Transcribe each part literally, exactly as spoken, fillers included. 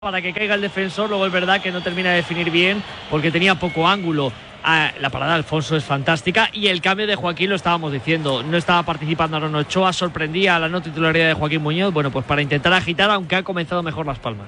para que caiga el defensor. Luego es verdad que no termina de definir bien porque tenía poco ángulo. Ah, la parada de Alfonso es fantástica y el cambio de Joaquín, lo estábamos diciendo, no estaba participando Aaron Ochoa, sorprendía a la no titularidad de Joaquín Muñoz, bueno, pues para intentar agitar, aunque ha comenzado mejor Las Palmas.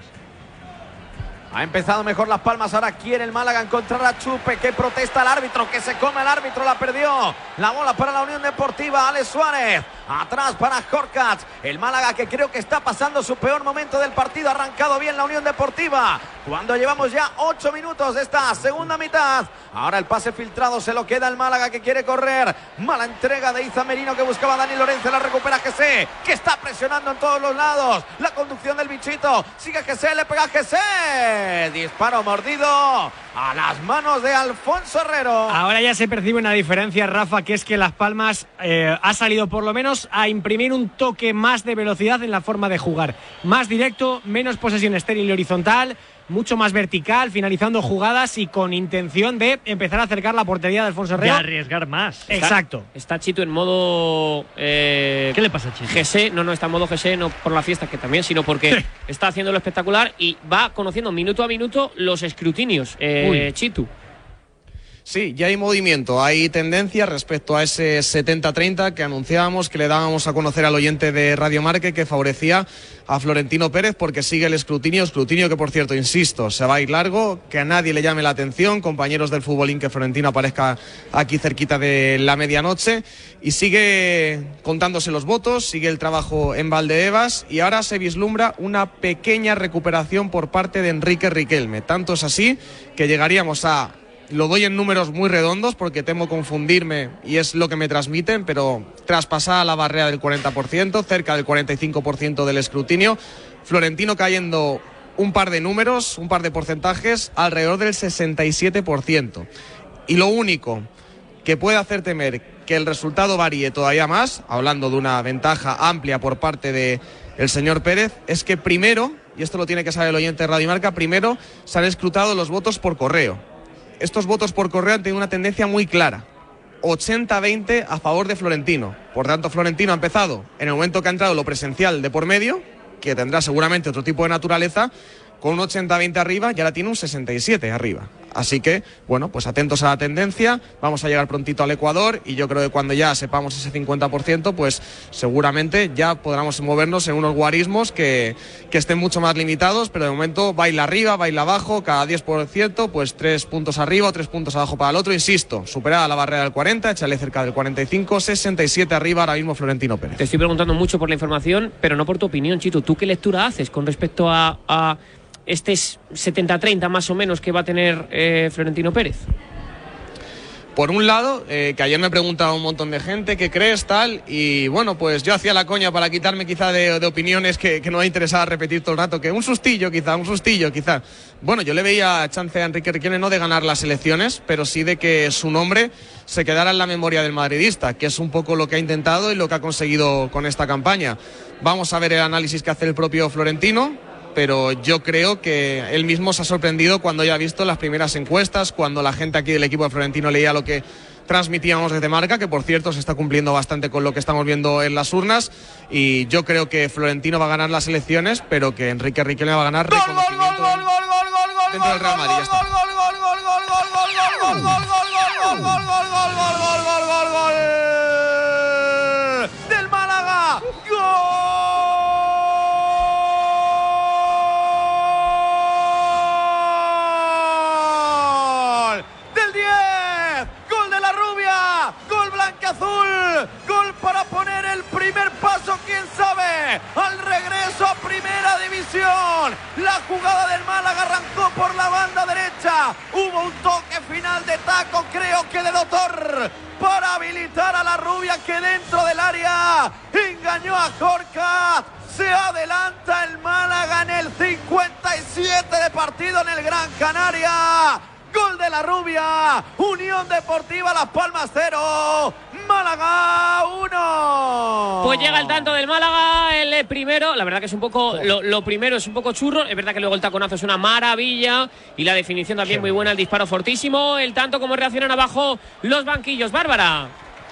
Ha empezado mejor Las Palmas, ahora quiere el Málaga encontrar a Chupe, que protesta al árbitro, que se come el árbitro, la perdió. La bola para la Unión Deportiva, Alex Suárez. Atrás para Jorcat, el Málaga que creo que está pasando su peor momento del partido. Ha arrancado bien la Unión Deportiva cuando llevamos ya ocho minutos de esta segunda mitad. Ahora el pase filtrado se lo queda el Málaga, que quiere correr. Mala entrega de Iza Merino, que buscaba a Dani Lorenzo. La recupera Jesse, que está presionando en todos los lados. La conducción del bichito, sigue Jesse, le pega Jesse. Disparo mordido a las manos de Alfonso Herrero. Ahora ya se percibe una diferencia, Rafa, que es que Las Palmas eh, ha salido por lo menos a imprimir un toque más de velocidad en la forma de jugar. Más directo, menos posesión estéril y horizontal, mucho más vertical, finalizando jugadas y con intención de empezar a acercar la portería de Alfonso Herrero. De arriesgar más. Exacto. Está, está Chito en modo... Eh, ¿Qué le pasa a Chito? G S, no, no, está en modo G S, no por la fiesta que también, sino porque sí. Está haciéndolo espectacular y va conociendo minuto a minuto los escrutinios, eh, Chito. Sí, ya hay movimiento, hay tendencia respecto a ese setenta treinta que anunciábamos, que le dábamos a conocer al oyente de Radio Marca, que favorecía a Florentino Pérez porque sigue el escrutinio, escrutinio que por cierto, insisto, se va a ir largo, que a nadie le llame la atención, compañeros del futbolín, que Florentino aparezca aquí cerquita de la medianoche y sigue contándose los votos, sigue el trabajo en Valdebebas y ahora se vislumbra una pequeña recuperación por parte de Enrique Riquelme, tanto es así que llegaríamos a... Lo doy en números muy redondos porque temo confundirme y es lo que me transmiten, pero traspasada la barrera del cuarenta por ciento, cerca del cuarenta y cinco por ciento del escrutinio, Florentino cayendo un par de números, un par de porcentajes, alrededor del sesenta y siete por ciento. Y lo único que puede hacer temer que el resultado varíe todavía más, hablando de una ventaja amplia por parte del señor Pérez, es que primero, y esto lo tiene que saber el oyente de Radio Marca, primero se han escrutado los votos por correo. Estos votos por correo han tenido una tendencia muy clara, ochenta veinte a favor de Florentino. Por tanto, Florentino ha empezado, en el momento que ha entrado lo presencial de por medio, que tendrá seguramente otro tipo de naturaleza, con un ochenta veinte arriba y ahora tiene un sesenta y siete arriba. Así que, bueno, pues atentos a la tendencia, vamos a llegar prontito al Ecuador y yo creo que cuando ya sepamos ese cincuenta por ciento, pues seguramente ya podremos movernos en unos guarismos que, que estén mucho más limitados, pero de momento baila arriba, baila abajo, cada diez por ciento, pues tres puntos arriba o tres puntos abajo para el otro, insisto, superada la barrera del cuarenta, échale cerca del cuarenta y cinco, sesenta y siete arriba ahora mismo Florentino Pérez. Te estoy preguntando mucho por la información, pero no por tu opinión, Chito. ¿Tú qué lectura haces con respecto a... a... este setenta treinta más o menos que va a tener eh, Florentino Pérez? Por un lado, eh, que ayer me preguntaba un montón de gente qué crees, tal, y bueno, pues yo hacía la coña para quitarme quizá de, de opiniones que, que no me interesaba repetir todo el rato, que un sustillo quizá, un sustillo quizá. Bueno, yo le veía chance a Enrique Riquelme no de ganar las elecciones, pero sí de que su nombre se quedara en la memoria del madridista, que es un poco lo que ha intentado y lo que ha conseguido con esta campaña. Vamos a ver el análisis que hace el propio Florentino, pero yo creo que él mismo se ha sorprendido cuando ya ha visto las primeras encuestas, cuando la gente aquí del equipo de Florentino leía lo que transmitíamos desde Marca, que por cierto se está cumpliendo bastante con lo que estamos viendo en las urnas, y yo creo que Florentino va a ganar las elecciones, pero que Enrique Riquelme va a ganar reconocimiento dentro del Real Madrid. ¡Del Málaga! ¡Gol! Azul, gol para poner el primer paso, quién sabe, al regreso a Primera División. La jugada del Málaga arrancó por la banda derecha, hubo un toque final de taco, creo que de Doctor, para habilitar a la rubia, que dentro del área engañó a Jorcat. Se adelanta el Málaga en el cincuenta y siete de partido en el Gran Canaria. Gol de la rubia, Unión Deportiva Las Palmas cero, Málaga uno. Pues llega el tanto del Málaga, el primero, la verdad que es un poco, lo, lo primero es un poco churro, es verdad que luego el taconazo es una maravilla y la definición también muy buena, el disparo fortísimo, el tanto, cómo reaccionan abajo los banquillos, Bárbara.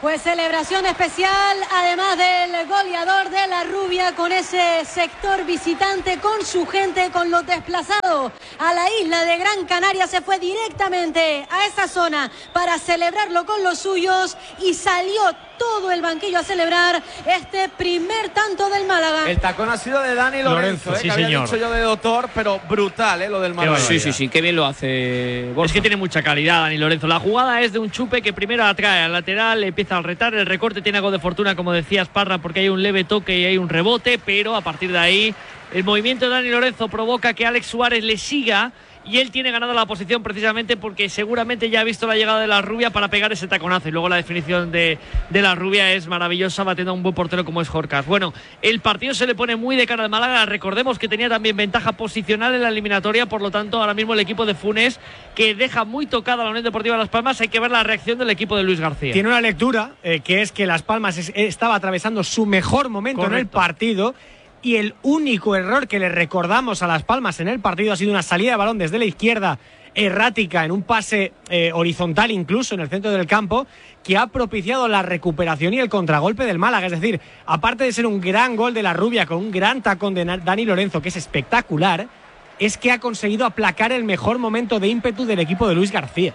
Pues celebración especial, además del goleador de la Rubia, con ese sector visitante, con su gente, con los desplazados a la isla de Gran Canaria. Se fue directamente a esa zona para celebrarlo con los suyos y salió todo el banquillo a celebrar este primer tanto del Málaga. El tacón ha sido de Dani Lorenzo, Lorenzo eh, sí, que había señor. dicho yo de doctor, pero brutal, eh, lo del Málaga. Sí, sí, sí, qué bien lo hace Borja. Es que tiene mucha calidad Dani Lorenzo. La jugada es de un chupe que primero atrae al lateral, empieza a retar, el recorte tiene algo de fortuna, como decías, Parra, porque hay un leve toque y hay un rebote, pero a partir de ahí el movimiento de Dani Lorenzo provoca que Alex Suárez le siga y él tiene ganado la posición precisamente porque seguramente ya ha visto la llegada de la Rubia para pegar ese taconazo, y luego la definición de, de la Rubia es maravillosa, batiendo a un buen portero como es Jorcas. Bueno, el partido se le pone muy de cara al Málaga. Recordemos que tenía también ventaja posicional en la eliminatoria, por lo tanto ahora mismo el equipo de Funes, que deja muy tocada la Unión Deportiva Las Palmas. Hay que ver la reacción del equipo de Luis García. Tiene una lectura eh, que es que Las Palmas es, estaba atravesando su mejor momento Correcto. en el partido, y el único error que le recordamos a Las Palmas en el partido ha sido una salida de balón desde la izquierda errática, en un pase eh, horizontal incluso en el centro del campo, que ha propiciado la recuperación y el contragolpe del Málaga. Es decir, aparte de ser un gran gol de la Rubia con un gran tacón de Dani Lorenzo, que es espectacular, es que ha conseguido aplacar el mejor momento de ímpetu del equipo de Luis García.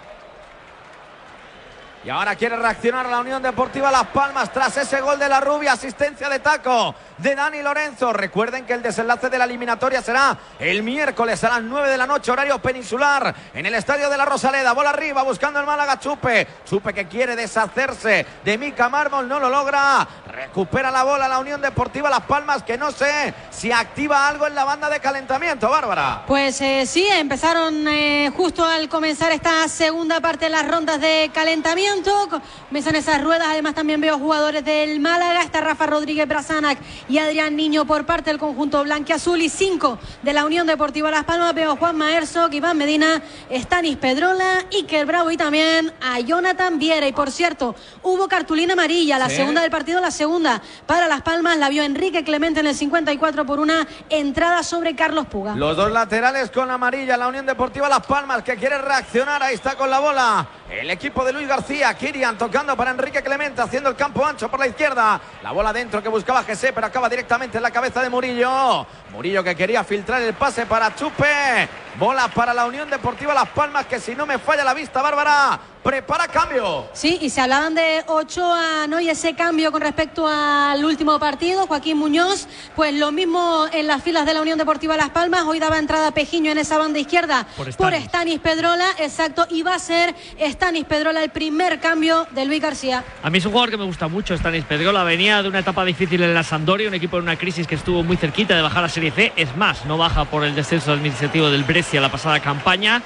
Y ahora quiere reaccionar la Unión Deportiva Las Palmas tras ese gol de la Rubia, asistencia de taco de Dani Lorenzo. Recuerden que el desenlace de la eliminatoria será el miércoles a las nueve de la noche, horario peninsular, en el Estadio de la Rosaleda. Bola arriba, buscando el Málaga, Chupe. Chupe que quiere deshacerse de Mika Mármol, no lo logra. Recupera la bola la Unión Deportiva Las Palmas, que no sé si activa algo en la banda de calentamiento, Bárbara. Pues eh, sí, empezaron eh, justo al comenzar esta segunda parte de las rondas de calentamiento. Comienzan esas ruedas, además también veo jugadores del Málaga. Está Rafa Rodríguez Brasanac y Adrián Niño por parte del conjunto blanquiazul, y cinco de la Unión Deportiva Las Palmas. Veo a Juan Maerso, Iván Medina, Stanis Pedrola, Iker Bravo y también a Jonathan Viera. Y por cierto, hubo cartulina amarilla, la sí. segunda del partido, la segunda para Las Palmas, la vio Enrique Clemente en el cincuenta y cuatro por una entrada sobre Carlos Puga. Los dos laterales con amarilla, la Unión Deportiva Las Palmas, que quiere reaccionar. Ahí está con la bola el equipo de Luis García. Kirian tocando para Enrique Clemente, haciendo el campo ancho por la izquierda. La bola dentro que buscaba Jesse, pero acaba directamente en la cabeza de Murillo. Murillo que quería filtrar el pase para Chupe. Bola para la Unión Deportiva Las Palmas, que si no me falla la vista, Bárbara, prepara cambio. Sí, y se hablaban de Ochoa, ¿no? Y ese cambio con respecto al último partido, Joaquín Muñoz, pues lo mismo en las filas de la Unión Deportiva Las Palmas. Hoy daba entrada Pejiño en esa banda izquierda Por por Stanis. Stanis Pedrola, exacto, y va a ser Stanis Pedrola el primer cambio de Luis García. A mí es un jugador que me gusta mucho, Stanis Pedrola. Venía de una etapa difícil en la Sampdoria, un equipo en una crisis que estuvo muy cerquita de bajar a Serie C. Es más, no baja por el descenso administrativo del Brescia la pasada campaña.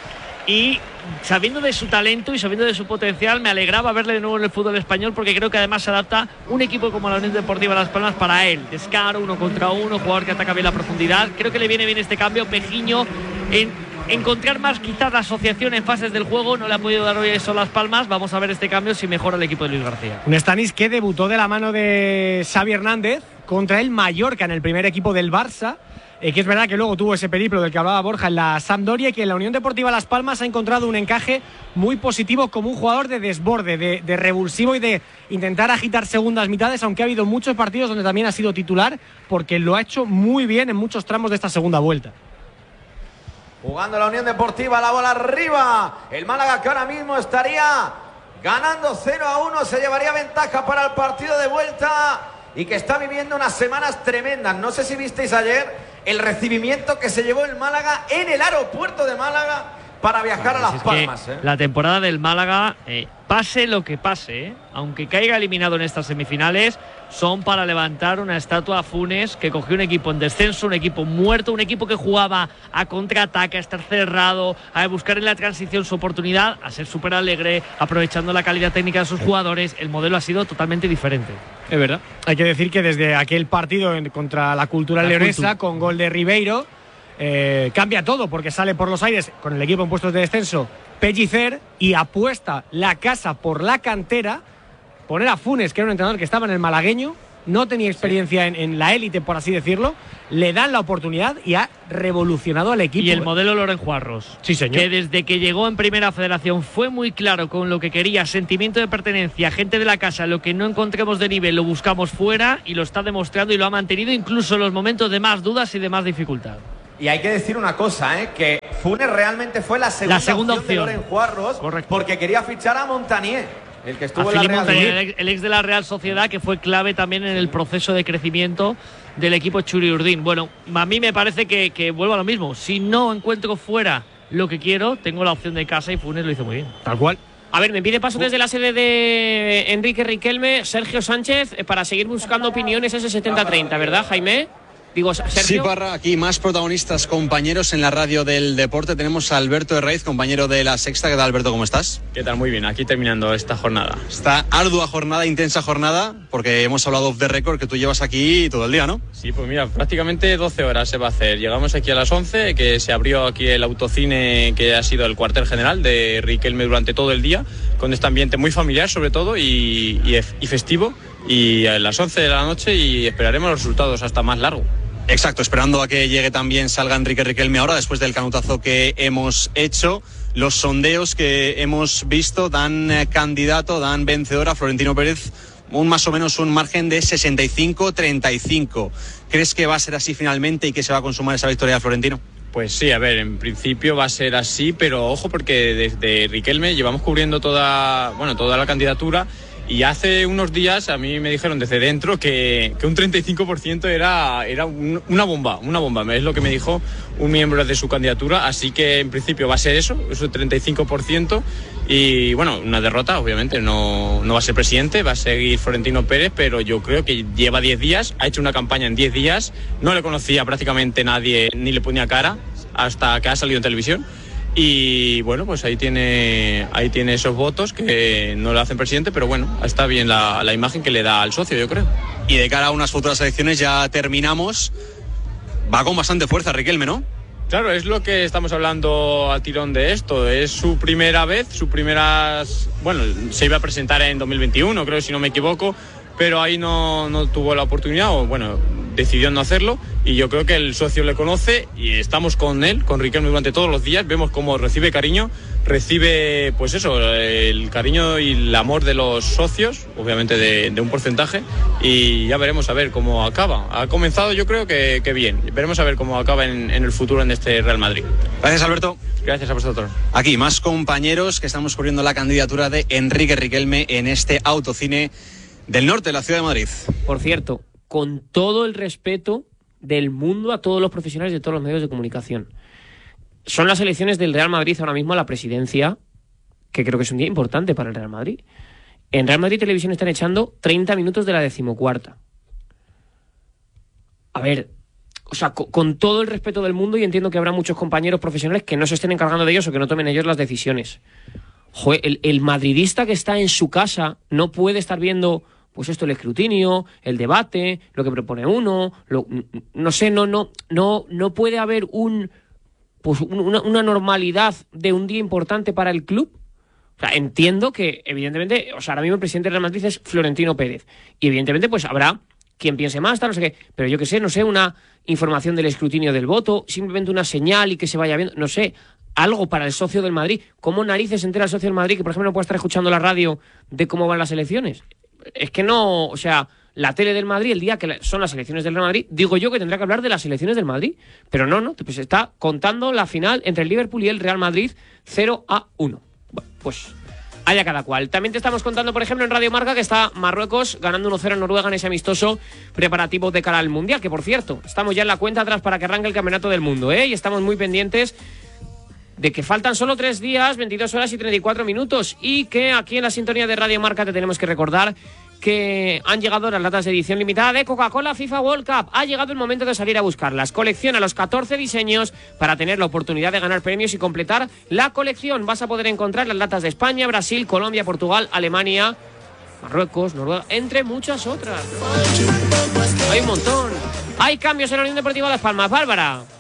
Y sabiendo de su talento y sabiendo de su potencial, me alegraba verle de nuevo en el fútbol español, porque creo que además se adapta un equipo como la Unión Deportiva Las Palmas para él. Descaro, uno contra uno, jugador que ataca bien la profundidad. Creo que le viene bien este cambio. Pejiño, en encontrar más quizás la asociación en fases del juego, no le ha podido dar hoy eso Las Palmas. Vamos a ver este cambio si mejora el equipo de Luis García. Un Stanis que debutó de la mano de Xavi Hernández contra el Mallorca en el primer equipo del Barça. Eh, que es verdad que luego tuvo ese periplo del que hablaba Borja en la Sampdoria, y que en la Unión Deportiva Las Palmas ha encontrado un encaje muy positivo como un jugador de desborde, de, de revulsivo y de intentar agitar segundas mitades, aunque ha habido muchos partidos donde también ha sido titular, porque lo ha hecho muy bien en muchos tramos de esta segunda vuelta. Jugando la Unión Deportiva, la bola arriba. El Málaga, que ahora mismo estaría ganando cero a uno, se llevaría ventaja para el partido de vuelta, y que está viviendo unas semanas tremendas. No sé si visteis ayer el recibimiento que se llevó el Málaga en el aeropuerto de Málaga para viajar a Las Es Palmas. que ¿eh? La temporada del Málaga, eh, pase lo que pase, eh, aunque caiga eliminado en estas semifinales, son para levantar una estatua a Funes, que cogió un equipo en descenso, un equipo muerto, un equipo que jugaba a contraataque, a estar cerrado, a buscar en la transición su oportunidad, a ser súper alegre, aprovechando la calidad técnica de sus jugadores. El modelo ha sido totalmente diferente. Es verdad. Hay que decir que desde aquel partido en, contra la Cultural La Leonesa, Cultu. con gol de Ribeiro, eh, cambia todo, porque sale por los aires con el equipo en puestos de descenso Pellicer, y apuesta la casa por la cantera, poner a Funes, que era un entrenador que estaba en el malagueño, no tenía experiencia en, en la élite, por así decirlo, le dan la oportunidad y ha revolucionado al equipo. Y el modelo Loren Juarros. Sí, señor. Que desde que llegó en Primera Federación fue muy claro con lo que quería, sentimiento de pertenencia, gente de la casa, lo que no encontremos de nivel lo buscamos fuera, y lo está demostrando y lo ha mantenido incluso en los momentos de más dudas y de más dificultad. Y hay que decir una cosa, ¿eh? Que Funes realmente fue la segunda, la segunda opción, opción de Loren Juarros. Correcto. Porque quería fichar a Montanier, el que estuvo a en la Philippe Real Montanier, Madrid. el, ex, el ex de la Real Sociedad, que fue clave también en el proceso de crecimiento del equipo Churi Urdín. Bueno, a mí me parece que, que vuelvo a lo mismo. Si no encuentro fuera lo que quiero, tengo la opción de casa, y Funes lo hizo muy bien. Tal cual. A ver, me pide paso desde la sede de Enrique Riquelme, Sergio Sánchez, eh, para seguir buscando opiniones ese setenta treinta, ¿verdad, Jaime? Digo, Sergio. Sí, Parra, aquí más protagonistas, compañeros en la radio del deporte. Tenemos a Alberto Herraiz, compañero de La Sexta. ¿Qué tal, Alberto? ¿Cómo estás? ¿Qué tal? Muy bien, aquí terminando esta jornada. Esta ardua jornada, intensa jornada, porque hemos hablado off the record que tú llevas aquí todo el día, ¿no? Sí, pues mira, prácticamente doce horas se va a hacer. Llegamos aquí a las once, que se abrió aquí el autocine, que ha sido el cuartel general de Riquelme durante todo el día, con este ambiente muy familiar sobre todo y, y, y festivo. Y a las once de la noche, y esperaremos los resultados hasta más largo. Exacto, esperando a que llegue también, salga Enrique Riquelme ahora, después del canutazo que hemos hecho. Los sondeos que hemos visto dan eh, candidato, dan vencedor a Florentino Pérez, un más o menos un margen de sesenta y cinco treinta y cinco. ¿Crees que va a ser así finalmente y que se va a consumar esa victoria de Florentino? Pues sí, a ver, en principio va a ser así, pero ojo, porque desde Riquelme llevamos cubriendo toda, bueno, toda la candidatura. Y hace unos días a mí me dijeron desde dentro que, que un treinta y cinco por ciento era, era un, una bomba, una bomba. Es lo que me dijo un miembro de su candidatura. Así que en principio va a ser eso, eso treinta y cinco por ciento. Y bueno, una derrota, obviamente. No, no va a ser presidente, va a seguir Florentino Pérez, pero yo creo que lleva diez días, ha hecho una campaña en diez días. No le conocía prácticamente nadie, ni le ponía cara, hasta que ha salido en televisión. Y bueno, pues ahí tiene ahí tiene esos votos que no le hacen presidente, pero bueno, está bien la, la imagen que le da al socio, yo creo. Y de cara a unas futuras elecciones, ya terminamos, va con bastante fuerza Riquelme, ¿no? Claro, es lo que estamos hablando al tirón de esto. Es su primera vez, su primera... Bueno, se iba a presentar en dos mil veintiuno, creo, si no me equivoco, pero ahí no, no tuvo la oportunidad, o bueno, decidió no hacerlo, y yo creo que el socio le conoce y estamos con él, con Riquelme, durante todos los días. Vemos cómo recibe cariño, recibe pues eso, el cariño y el amor de los socios, obviamente de, de un porcentaje, y ya veremos a ver cómo acaba. Ha comenzado, yo creo que, que bien, veremos a ver cómo acaba en, en el futuro en este Real Madrid. Gracias, Alberto. Gracias a vosotros. Aquí más compañeros que estamos cubriendo la candidatura de Enrique Riquelme en este autocine del norte de la ciudad de Madrid. Por cierto, con todo el respeto del mundo a todos los profesionales de todos los medios de comunicación, son las elecciones del Real Madrid ahora mismo a la presidencia, que creo que es un día importante para el Real Madrid. En Real Madrid Televisión están echando treinta minutos de la decimocuarta. A ver, o sea, con, con todo el respeto del mundo, y entiendo que habrá muchos compañeros profesionales que no se estén encargando de ellos o que no tomen ellos las decisiones. Joder, el, el madridista que está en su casa no puede estar viendo... Pues esto, el escrutinio, el debate, lo que propone uno, lo, no sé, no, no, no, no puede haber un, pues una, una normalidad de un día importante para el club. O sea, entiendo que, evidentemente, o sea, ahora mismo el presidente de Real Madrid es Florentino Pérez. Y evidentemente, pues habrá quien piense más, tal, no sé qué. Pero yo qué sé, no sé, una información del escrutinio del voto, simplemente una señal y que se vaya viendo, no sé, algo para el socio del Madrid. ¿Cómo narices se entera el socio del Madrid que, por ejemplo, no puede estar escuchando la radio de cómo van las elecciones? Es que no, o sea, la tele del Madrid, el día que son las elecciones del Real Madrid, digo yo que tendrá que hablar de las elecciones del Madrid, pero no, no, pues está contando la final entre el Liverpool y el Real Madrid cero a uno. Bueno, pues haya cada cual. También te estamos contando, por ejemplo, en Radio Marca que está Marruecos ganando uno cero en Noruega en ese amistoso preparativo de cara al Mundial, que por cierto, estamos ya en la cuenta atrás para que arranque el Campeonato del Mundo, ¿eh? Y estamos muy pendientes de que faltan solo tres días, veintidós horas y treinta y cuatro minutos, y que aquí en la sintonía de Radio Marca te tenemos que recordar que han llegado las latas de edición limitada de Coca-Cola FIFA World Cup. Ha llegado el momento de salir a buscarlas. Colecciona los catorce diseños para tener la oportunidad de ganar premios y completar la colección. Vas a poder encontrar las latas de España, Brasil, Colombia, Portugal, Alemania, Marruecos, Noruega, entre muchas otras, ¿no? Hay un montón. Hay cambios en la Unión Deportiva Las Palmas. Bárbara.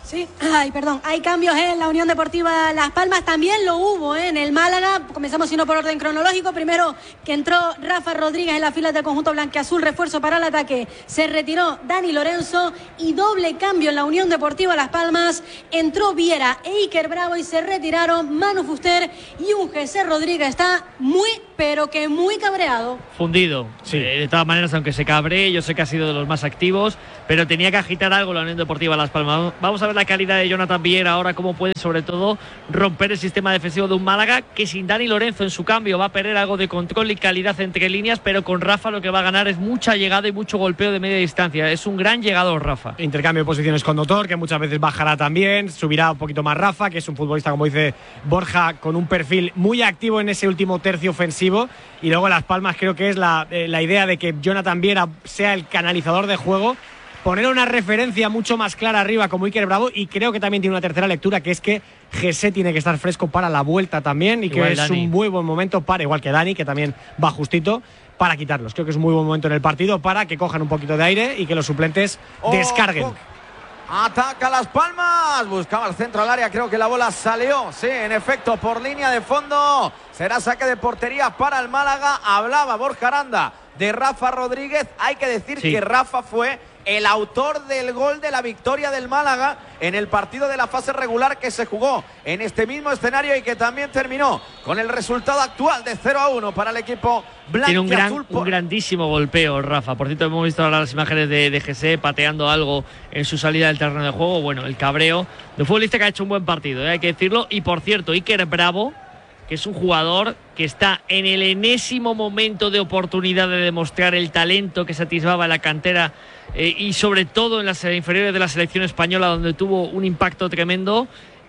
Sí, ay, perdón, hay cambios en la Unión Deportiva Las Palmas, también lo hubo ¿eh? en el Málaga. Comenzamos sino por orden cronológico, primero que entró Rafa Rodríguez en las filas del conjunto blanquiazul, refuerzo para el ataque, se retiró Dani Lorenzo y doble cambio en la Unión Deportiva Las Palmas, entró Viera e Iker Bravo y se retiraron Manu Fuster y un José Rodríguez está muy, pero que muy cabreado. Fundido, sí. Eh, de todas maneras, aunque se cabree, yo sé que ha sido de los más activos, pero tenía que agitar algo la Unión Deportiva Las Palmas. Vamos a ver la calidad de Jonathan Viera ahora, cómo puede sobre todo romper el sistema defensivo de un Málaga que sin Dani Lorenzo en su cambio va a perder algo de control y calidad entre líneas, pero con Rafa lo que va a ganar es mucha llegada y mucho golpeo de media distancia. Es un gran llegador Rafa. Intercambio de posiciones con Doctor, que muchas veces bajará también, subirá un poquito más Rafa, que es un futbolista, como dice Borja, con un perfil muy activo en ese último tercio ofensivo. Y luego Las Palmas creo que es la, eh, la idea de que Jonathan Viera sea el canalizador de juego, poner una referencia mucho más clara arriba como Iker Bravo, y creo que también tiene una tercera lectura, que es que Jesse tiene que estar fresco para la vuelta también, y igual que es Dani. Un muy buen momento para, igual que Dani, que también va justito, para quitarlos. Creo que es un muy buen momento en el partido para que cojan un poquito de aire y que los suplentes oh, descarguen. Oh. Ataca Las Palmas, buscaba el centro al área, creo que la bola salió, sí, en efecto, por línea de fondo. Será saque de portería para el Málaga. Hablaba Borja Aranda de Rafa Rodríguez. Hay que decir sí. que Rafa fue el autor del gol de la victoria del Málaga en el partido de la fase regular que se jugó en este mismo escenario y que también terminó con el resultado actual de cero a uno para el equipo blanquiazul. Tiene un, gran, un grandísimo golpeo Rafa. Por cierto, hemos visto ahora las imágenes de, de G C pateando algo en su salida del terreno de juego. Bueno, el cabreo de un futbolista que ha hecho un buen partido, ¿eh? Hay que decirlo. Y por cierto, Iker Bravo, que es un jugador que está en el enésimo momento de oportunidad de demostrar el talento que se atisbaba en la cantera eh, y sobre todo en las inferiores de la selección española, donde tuvo un impacto tremendo,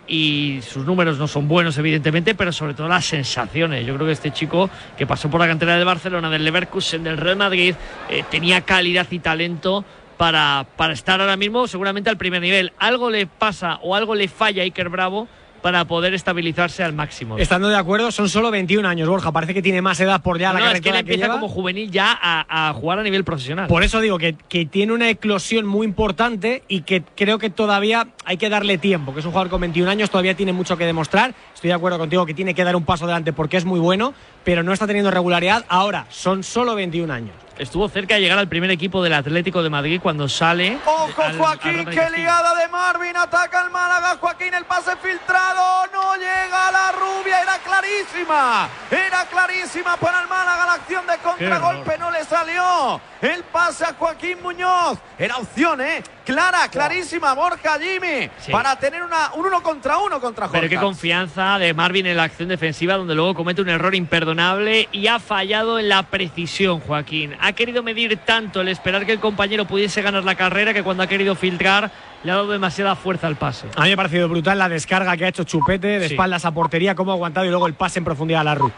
y sus números no son buenos evidentemente, pero sobre todo las sensaciones. Yo creo que este chico, que pasó por la cantera del Barcelona, del Leverkusen, del Real Madrid, eh, tenía calidad y talento para, para estar ahora mismo seguramente al primer nivel. Algo le pasa o algo le falla a Iker Bravo para poder estabilizarse al máximo. Estando de acuerdo, son solo veintiún años, Borja. Parece que tiene más edad por ya no, la no, es que él empieza que lleva. como juvenil ya a, a jugar a nivel profesional. Por eso digo que, que tiene una eclosión muy importante y que creo que todavía hay que darle tiempo, que es un jugador con veintiún años, todavía tiene mucho que demostrar. Estoy de acuerdo contigo que tiene que dar un paso adelante porque es muy bueno, pero no está teniendo regularidad. Ahora, son solo veintiún años. Estuvo cerca de llegar al primer equipo del Atlético de Madrid cuando sale. ¡Ojo, al, Joaquín! Al ¡Qué ligada de Marvin! Ataca el Málaga. Joaquín, el pase filtrado. No llega a la rubia. Era clarísima. Era clarísima para el Málaga. La acción de contragolpe no le salió. El pase a Joaquín Muñoz. Era opción, ¿eh? Clara, clarísima. Borja, Jimmy. Sí. Para tener una, un uno contra uno contra Jorge. Pero qué confianza de Marvin en la acción defensiva, donde luego comete un error imperdonable y ha fallado en la precisión, Joaquín. Ha querido medir tanto el esperar que el compañero pudiese ganar la carrera, que cuando ha querido filtrar le ha dado demasiada fuerza al pase. A mí me ha parecido brutal la descarga que ha hecho Chupete de sí. espaldas a portería, cómo ha aguantado, y luego el pase en profundidad a la Ru.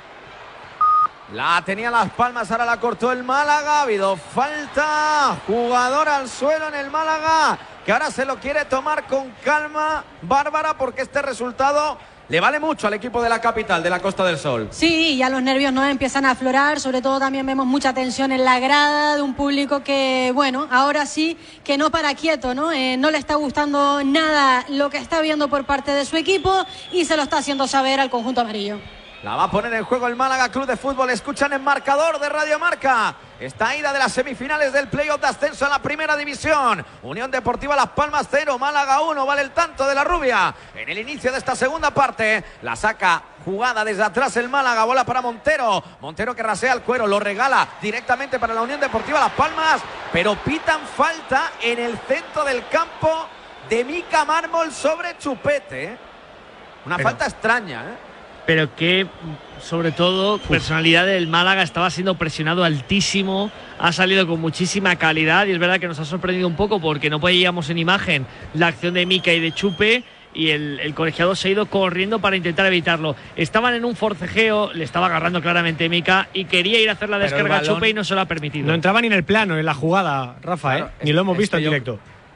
La tenía Las Palmas, ahora la cortó el Málaga. Ha habido falta. Jugador al suelo en el Málaga, que ahora se lo quiere tomar con calma, Bárbara, porque este resultado le vale mucho al equipo de la capital, de la Costa del Sol. Sí, ya los nervios no empiezan a aflorar, sobre todo también vemos mucha tensión en la grada de un público que, bueno, ahora sí que no para quieto, ¿no? Eh, no le está gustando nada lo que está viendo por parte de su equipo y se lo está haciendo saber al conjunto amarillo. La va a poner en juego el Málaga Club de Fútbol. Escuchan el marcador de Radio Marca. Esta ida de las semifinales del playoff de ascenso a la primera división. Unión Deportiva Las Palmas cero, Málaga uno. Vale el tanto de la rubia. En el inicio de esta segunda parte, la saca jugada desde atrás el Málaga. Bola para Montero. Montero que rasea el cuero. Lo regala directamente para la Unión Deportiva Las Palmas. Pero pitan falta en el centro del campo de Mika Mármol sobre Chupete. Una pero... falta extraña, ¿eh? Pero que, sobre todo, Uf. personalidad del Málaga, estaba siendo presionado altísimo, ha salido con muchísima calidad y es verdad que nos ha sorprendido un poco porque no veíamos en imagen la acción de Mika y de Chupe y el, el colegiado se ha ido corriendo para intentar evitarlo. Estaban en un forcejeo, le estaba agarrando claramente Mika y quería ir a hacer la descarga a Chupe y no se lo ha permitido. No entraba ni en el plano, en la jugada, Rafa, claro, ¿eh? Ni lo hemos visto en directo.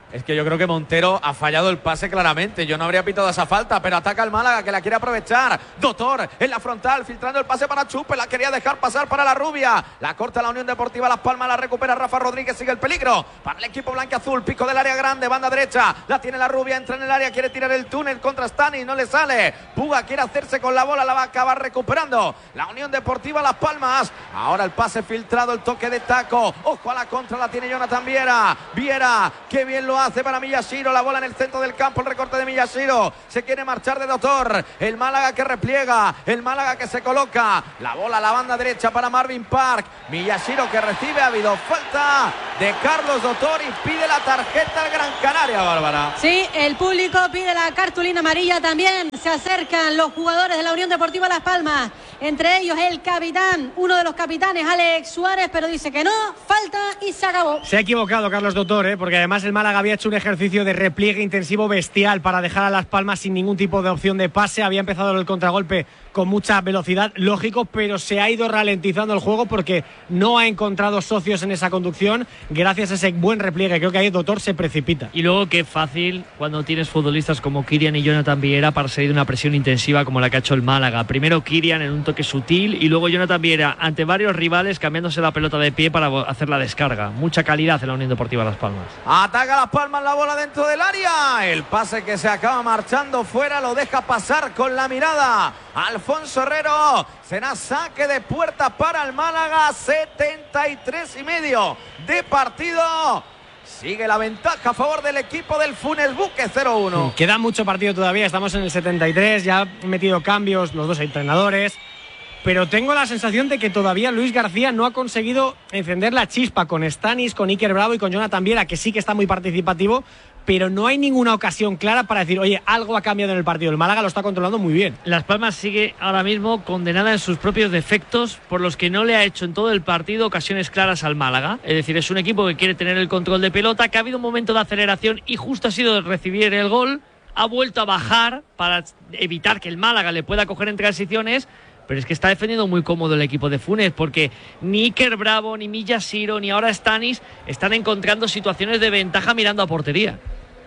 Es que yo creo que Montero ha fallado el pase claramente. Yo no habría pitado esa falta, pero ataca el Málaga, que la quiere aprovechar. Doctor en la frontal, filtrando el pase para Chupe. La quería dejar pasar para la rubia. La corta la Unión Deportiva Las Palmas, la recupera Rafa Rodríguez. Sigue el peligro para el equipo blanquiazul. Pico del área grande, banda derecha. La tiene la rubia, entra en el área, quiere tirar el túnel contra Stanis, no le sale. Puga quiere hacerse con la bola, la va a acabar recuperando la Unión Deportiva Las Palmas. Ahora el pase filtrado, el toque de taco. Ojo a la contra, la tiene Jonathan Viera. Viera, qué bien lo hace para Miyashiro, la bola en el centro del campo, el recorte de Miyashiro, se quiere marchar de Doctor, el Málaga que repliega, el Málaga que se coloca, la bola a la banda derecha para Marvin Park, Miyashiro que recibe, ha habido falta de Carlos Doctor y pide la tarjeta al Gran Canaria, Bárbara. Sí, el público pide la cartulina amarilla también, se acercan los jugadores de la Unión Deportiva Las Palmas, entre ellos el capitán, uno de los capitanes, Alex Suárez, pero dice que no, falta y se acabó. Se ha equivocado Carlos Doctor, ¿eh? Porque además el Málaga había hecho un ejercicio de repliegue intensivo bestial para dejar a Las Palmas sin ningún tipo de opción de pase, había empezado el contragolpe con mucha velocidad, lógico, pero se ha ido ralentizando el juego porque no ha encontrado socios en esa conducción, gracias a ese buen repliegue, creo que ahí Doctor se precipita. Y luego qué fácil cuando tienes futbolistas como Kirian y Jonathan Viera para salir de una presión intensiva como la que ha hecho el Málaga. Primero Kirian en un toque sutil y luego Jonathan Viera ante varios rivales cambiándose la pelota de pie para hacer la descarga. Mucha calidad en la Unión Deportiva Las Palmas. Ataca Las Palmas, la bola dentro del área, el pase que se acaba marchando fuera, lo deja pasar con la mirada Alfonso Herrero. Será saque de puerta para el Málaga, setenta y tres y medio de partido. Sigue la ventaja a favor del equipo del Funes Buque, cero uno. Queda mucho partido todavía, estamos en el setenta y tres, ya han metido cambios los dos entrenadores, pero tengo la sensación de que todavía Luis García no ha conseguido encender la chispa con Stanis, con Iker Bravo y con Jonathan Viera, que sí que está muy participativo, pero no hay ninguna ocasión clara para decir, oye, algo ha cambiado en el partido. El Málaga lo está controlando muy bien. Las Palmas sigue ahora mismo condenada en sus propios defectos por los que no le ha hecho en todo el partido ocasiones claras al Málaga. Es decir, es un equipo que quiere tener el control de pelota, que ha habido un momento de aceleración y justo ha sido recibir el gol, ha vuelto a bajar para evitar que el Málaga le pueda coger en transiciones. Pero es que está defendiendo muy cómodo el equipo de Funes, porque ni Iker Bravo, ni Miyashiro, ni ahora Stanis están encontrando situaciones de ventaja mirando a portería.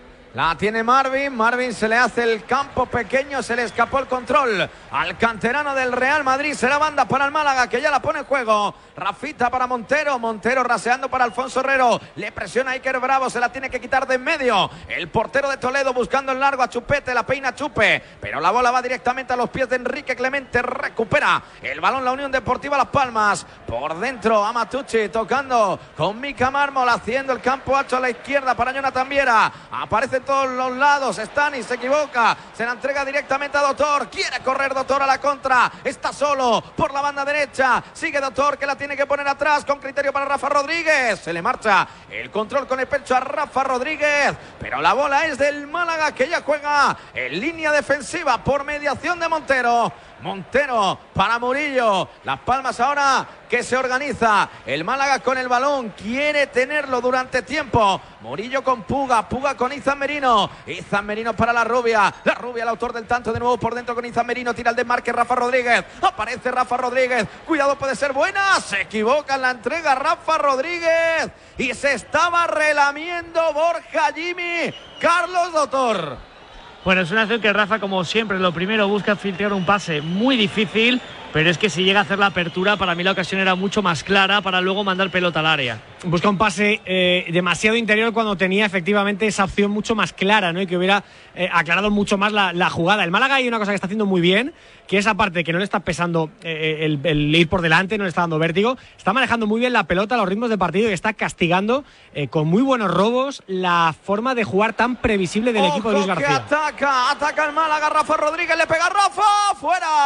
La tiene Marvin, Marvin se le hace el campo pequeño, se le escapó el control al canterano del Real Madrid. Será banda para el Málaga, que ya la pone en juego. Rafita para Montero, Montero raseando para Alfonso Herrero, le presiona a Iker Bravo, se la tiene que quitar de en medio. El portero de Toledo buscando el largo a Chupete, la peina Chupe, pero la bola va directamente a los pies de Enrique Clemente. Recupera el balón la Unión Deportiva Las Palmas, por dentro Amatucci tocando con Mika Mármol, haciendo el campo ancho a la izquierda para Jonathan Viera. Aparece en todos los lados, Stanis se equivoca, se la entrega directamente a Doctor, quiere correr Doctor a la contra, está solo por la banda derecha, sigue Doctor, que la tiene que poner atrás con criterio para Rafa Rodríguez, se le marcha el control con el pecho a Rafa Rodríguez, pero la bola es del Málaga, que ya juega en línea defensiva por mediación de Montero. Montero para Murillo, Las Palmas ahora que se organiza, el Málaga con el balón, quiere tenerlo durante tiempo. Murillo con Puga, Puga con Izan Merino, Izan Merino para la rubia, la rubia el autor del tanto de nuevo por dentro con Izan Merino, tira el desmarque Rafa Rodríguez, aparece Rafa Rodríguez, cuidado, puede ser buena, se equivoca en la entrega Rafa Rodríguez y se estaba relamiendo Borja Jimmy, Carlos Doctor. Bueno, es una acción que Rafa, como siempre, lo primero busca filtrar un pase muy difícil, pero es que si llega a hacer la apertura, para mí la ocasión era mucho más clara para luego mandar pelota al área. Busca un pase eh, demasiado interior cuando tenía efectivamente esa opción mucho más clara, ¿no? Y que hubiera eh, aclarado mucho más la, la jugada. El Málaga hay una cosa que está haciendo muy bien, que es aparte que no le está pesando eh, el, el ir por delante, no le está dando vértigo, está manejando muy bien la pelota, los ritmos de partido y está castigando eh, con muy buenos robos la forma de jugar tan previsible del Ojo, equipo de Luis García. Que ataca, ataca el Málaga, Rafa Rodríguez, le pega a Rafa,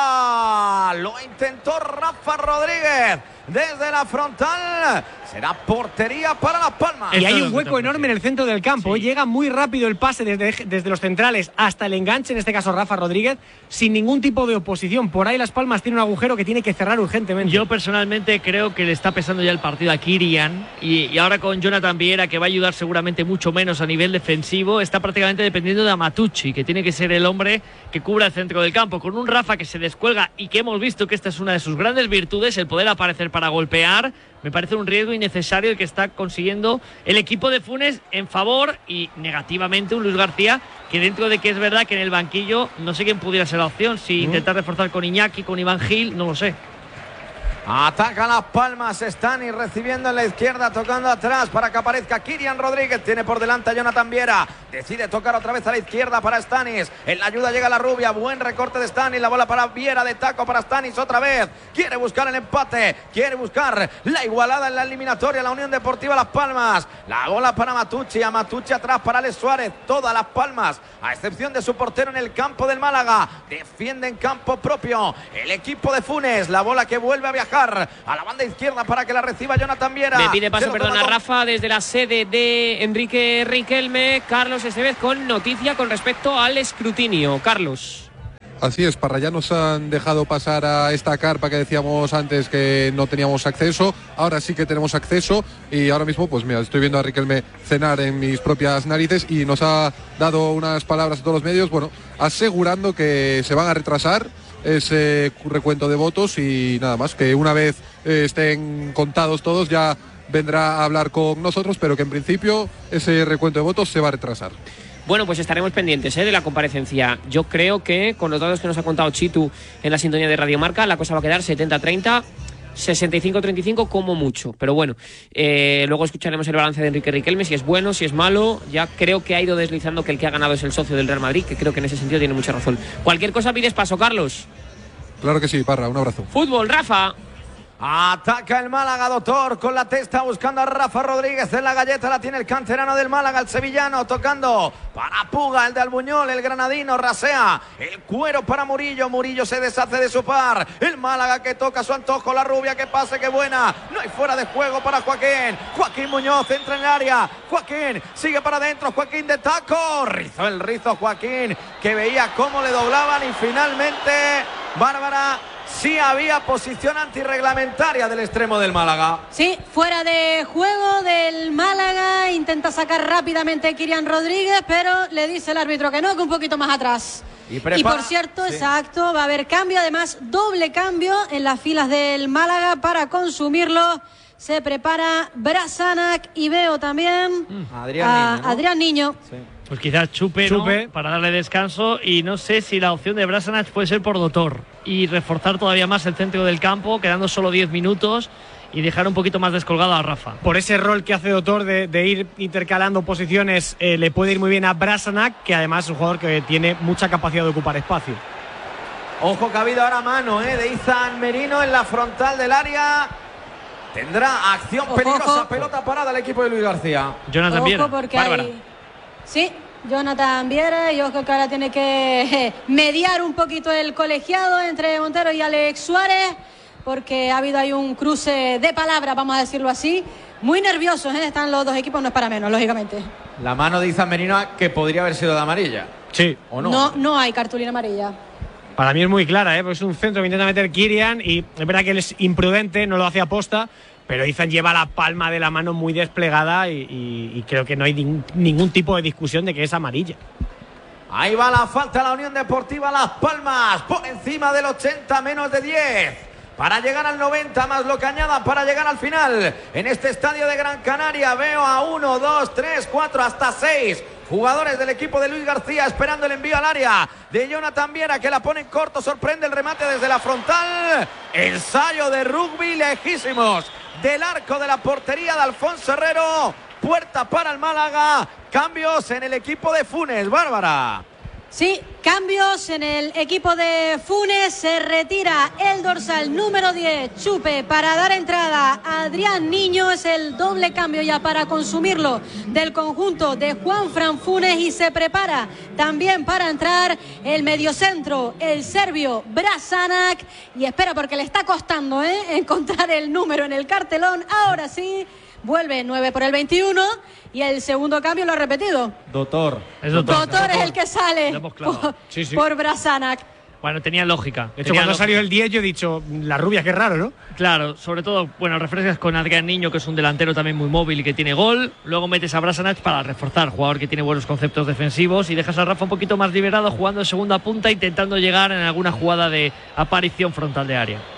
fuera, lo intentó Rafa Rodríguez desde la frontal, será portería para Las Palmas. Y hay un hueco enorme en el centro del campo, sí. Llega muy rápido el pase desde, desde los centrales hasta el enganche, en este caso Rafa Rodríguez, sin ningún tipo de oposición. Por ahí Las Palmas tiene un agujero que tiene que cerrar urgentemente. Yo personalmente creo que le está pesando ya el partido a Kirian, y, y ahora con Jonathan Viera, que va a ayudar seguramente mucho menos a nivel defensivo, está prácticamente dependiendo de Amatucci, que tiene que ser el hombre que cubra el centro del campo, con un Rafa que se descuelga y que hemos visto que esta es una de sus grandes virtudes, el poder aparecer para para golpear. Me parece un riesgo innecesario el que está consiguiendo el equipo de Funes en favor y negativamente un Luis García que, dentro de que es verdad que en el banquillo no sé quién pudiera ser la opción, si mm. intentar reforzar con Iñaki, con Iván Gil, no lo sé. Ataca Las Palmas, Stanis recibiendo en la izquierda, tocando atrás para que aparezca Kirian Rodríguez. Tiene por delante a Jonathan Viera. Decide tocar otra vez a la izquierda para Stanis. En la ayuda llega la rubia. Buen recorte de Stanis. La bola para Viera, de taco para Stanis otra vez. Quiere buscar el empate. Quiere buscar la igualada en la eliminatoria. La Unión Deportiva Las Palmas. La bola para Matucci. A Matucci atrás para Alex Suárez. Todas Las Palmas, a excepción de su portero en el campo del Málaga. Defiende en campo propio el equipo de Funes. La bola que vuelve a viajar a la banda izquierda para que la reciba Jonathan Viera. Me pide paso, perdona, con... Rafa, desde la sede de Enrique Riquelme, Carlos Estevez, con noticia con respecto al escrutinio. Carlos. Así es, Parra, ya nos han dejado pasar a esta carpa que decíamos antes que no teníamos acceso. Ahora sí que tenemos acceso y ahora mismo, pues mira, estoy viendo a Riquelme cenar en mis propias narices y nos ha dado unas palabras a todos los medios, bueno, asegurando que se van a retrasar ese recuento de votos y nada más, que una vez eh, estén contados todos ya vendrá a hablar con nosotros, pero que en principio ese recuento de votos se va a retrasar. Bueno, pues estaremos pendientes ¿eh? de la comparecencia. Yo creo que con los datos que nos ha contado Chitu en la sintonía de Radio Marca, la cosa va a quedar setenta treinta, sesenta y cinco treinta y cinco como mucho. Pero bueno, eh, luego escucharemos el balance de Enrique Riquelme, si es bueno, si es malo. Ya creo que ha ido deslizando que el que ha ganado es el socio del Real Madrid, que creo que en ese sentido tiene mucha razón. Cualquier cosa pides paso, Carlos. Claro que sí, Parra, un abrazo. Fútbol, Rafa. Ataca el Málaga, Doctor, con la testa buscando a Rafa Rodríguez. En la galleta la tiene el canterano del Málaga, el sevillano, tocando para Puga, el de Albuñol, el granadino, rasea el cuero para Murillo. Murillo se deshace de su par. El Málaga que toca a su antojo, la rubia que pase, que buena. No hay fuera de juego para Joaquín. Joaquín Muñoz entra en el área. Joaquín sigue para adentro. Joaquín de taco. Rizó el rizo Joaquín, que veía cómo le doblaban y finalmente, Bárbara, sí había posición antirreglamentaria del extremo del Málaga. Sí, fuera de juego del Málaga. Intenta sacar rápidamente Kirian Rodríguez, pero le dice el árbitro que no, que un poquito más atrás. Y, y por cierto, sí. exacto, va a haber cambio, además doble cambio en las filas del Málaga para consumirlo. Se prepara Brasanac y veo también mm. Adrián a Niño, ¿no? Adrián Niño. Sí. Pues quizás Chupe, Chupe. ¿no? Para darle descanso, y no sé si la opción de Brasanac puede ser por Doctor y reforzar todavía más el centro del campo, quedando solo diez minutos y dejar un poquito más descolgado a Rafa. Por ese rol que hace Doctor de, de ir intercalando posiciones, eh, le puede ir muy bien a Brasanac, que además es un jugador que tiene mucha capacidad de ocupar espacio. Ojo que ha habido ahora mano ¿eh? de Izan Merino en la frontal del área. Tendrá acción ojo, peligrosa, ojo. pelota parada el equipo de Luis García. Jonathan Viera. Ojo porque Bárbara. hay... Sí, Jonathan Viera, y ojo que ahora tiene que mediar un poquito el colegiado entre Montero y Alex Suárez, porque ha habido ahí un cruce de palabras, vamos a decirlo así. Muy nerviosos ¿eh? están los dos equipos, no es para menos, lógicamente. La mano de Izan Merino que podría haber sido de amarilla. Sí. ¿O no? No, no hay cartulina amarilla. Para mí es muy clara, ¿eh? Porque es un centro que intenta meter Kirian y es verdad que él es imprudente, no lo hace aposta, pero Izan lleva la palma de la mano muy desplegada y, y, y creo que no hay ningún, ningún tipo de discusión de que es amarilla. Ahí va la falta, la Unión Deportiva Las Palmas, por encima del ochenta, menos de diez. Para llegar al noventa, más lo que añadan para llegar al final. En este estadio de Gran Canaria veo a uno, dos, tres, cuatro, hasta seis jugadores del equipo de Luis García esperando el envío al área de Jonathan Viera, que la pone en corto, sorprende el remate desde la frontal. Ensayo de rugby lejísimos del arco de la portería de Alfonso Herrero. Puerta para el Málaga. Cambios en el equipo de Funes, Bárbara. Sí, cambios en el equipo de Funes. Se retira el dorsal número diez, Chupe, para dar entrada a Adrián Niño. Es el doble cambio ya para consumirlo del conjunto de Juanfran Funes, y se prepara también para entrar el mediocentro, el serbio Brasanac, y espera porque le está costando ¿eh? encontrar el número en el cartelón. Ahora sí, vuelve nueve por el veintiuno. Y el segundo cambio lo ha repetido. Doctor. Es Doctor. Doctor es el que sale Lo hemos clavado. por, Sí, sí. por Brasanac. Bueno, tenía lógica. De hecho, tenía cuando ha lógica. salido el diez yo he dicho, la rubia, qué raro, ¿no? Claro, sobre todo, bueno, refrescas con Adrián Niño, que es un delantero también muy móvil y que tiene gol. Luego metes a Brasanac para reforzar, jugador que tiene buenos conceptos defensivos, y dejas a Rafa un poquito más liberado jugando en segunda punta, intentando llegar en alguna jugada de aparición frontal de área.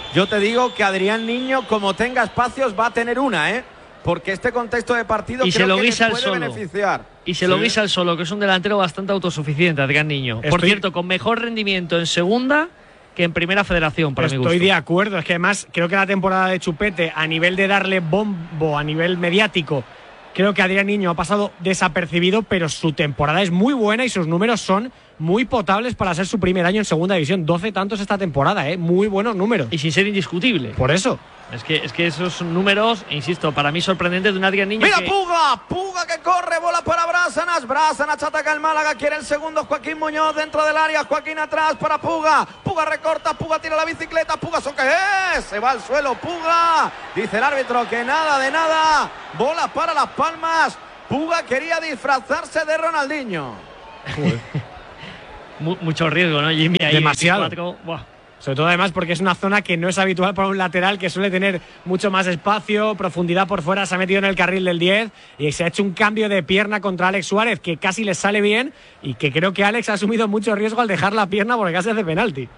Yo te digo que Adrián Niño, como tenga espacios, va a tener una, ¿eh? Porque este contexto de partido y creo se lo que guisa le el puede solo. beneficiar. Y se sí. lo guisa el solo, que es un delantero bastante autosuficiente, Adrián Niño. Por Estoy... cierto, con mejor rendimiento en segunda que en primera federación, para mi gusto. Estoy de acuerdo, es que además creo que la temporada de Chupete, a nivel de darle bombo, a nivel mediático, creo que Adrián Niño ha pasado desapercibido, pero su temporada es muy buena y sus números son muy potables para ser su primer año en segunda división. doce tantos esta temporada, ¿eh? Muy buenos números. Y sin ser indiscutible. Por eso. Es que, es que esos números, insisto, para mí sorprendentes de un Adrián Niño. ¡Mira, que... Puga! Puga que corre, bola para Brazanach. Brazanach ataca el Málaga, quiere el segundo Joaquín Muñoz dentro del área. Joaquín atrás para Puga. Puga recorta, Puga tira la bicicleta. Puga, ¿eso qué es? Se va al suelo, Puga. Dice el árbitro que nada de nada. Bola para Las Palmas. Puga quería disfrazarse de Ronaldinho. Mucho riesgo, ¿no, Jimmy? Ahí demasiado. veinticuatro, buah. Sobre todo además porque es una zona que no es habitual para un lateral, que suele tener mucho más espacio, profundidad por fuera, se ha metido en el carril del diez y se ha hecho un cambio de pierna contra Alex Suárez que casi le sale bien y que creo que Alex ha asumido mucho riesgo al dejar la pierna porque casi hace penalti.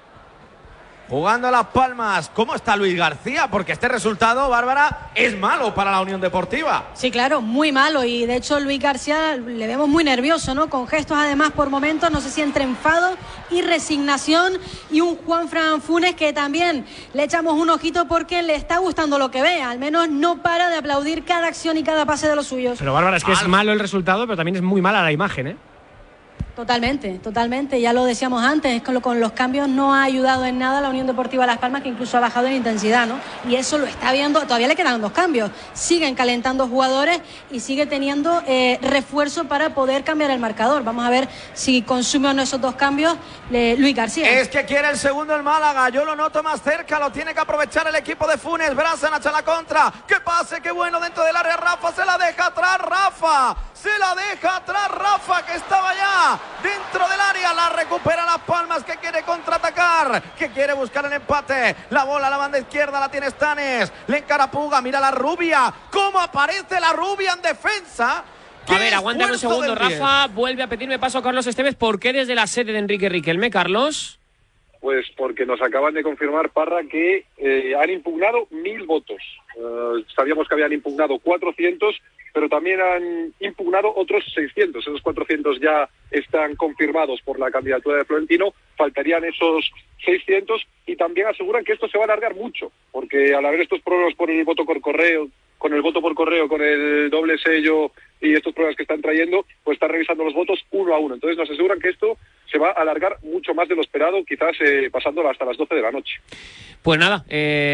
Jugando a Las Palmas. ¿Cómo está Luis García? Porque este resultado, Bárbara, es malo para la Unión Deportiva. Sí, claro, muy malo. Y de hecho Luis García le vemos muy nervioso, ¿no? Con gestos además por momentos, no sé si entre enfado y resignación. Y un Juanfran Funes que también le echamos un ojito porque le está gustando lo que ve. Al menos no para de aplaudir cada acción y cada pase de los suyos. Pero Bárbara, es que es malo el resultado, pero también es muy mala la imagen, ¿eh? Totalmente, totalmente. Ya lo decíamos antes, con, lo, con los cambios no ha ayudado en nada a la Unión Deportiva Las Palmas, que incluso ha bajado en intensidad, ¿no? Y eso lo está viendo, todavía le quedan dos cambios. Siguen calentando jugadores y sigue teniendo eh, refuerzo para poder cambiar el marcador. Vamos a ver si consume o no esos dos cambios eh, Luis García. Es que quiere el segundo el Málaga, yo lo noto más cerca, lo tiene que aprovechar el equipo de Funes. Brazanach a la contra, que pase, qué bueno dentro del área. Rafa se la deja atrás, Rafa, se la deja atrás, Rafa, que estaba ya dentro del área, la recupera Las Palmas, que quiere contraatacar, que quiere buscar el empate. La bola a la banda izquierda la tiene Stanes, le encara Puga, mira la rubia, cómo aparece la rubia en defensa. A ver, aguanta un segundo, Rafa, vuelve a pedirme paso a Carlos Estévez. ¿Por qué desde la sede de Enrique Riquelme, Carlos? Pues porque nos acaban de confirmar, Parra, que eh, han impugnado mil votos. Uh, sabíamos que habían impugnado cuatrocientos, pero también han impugnado otros seiscientos. Esos cuatrocientos ya están confirmados por la candidatura de Florentino. Faltarían esos seiscientos y también aseguran que esto se va a alargar mucho, porque al haber estos problemas por el voto por correo, con el voto por correo, con el doble sello y estos problemas que están trayendo, pues están revisando los votos uno a uno. Entonces nos aseguran que esto se va a alargar mucho más de lo esperado, quizás eh, pasándolo hasta las doce de la noche. Pues nada,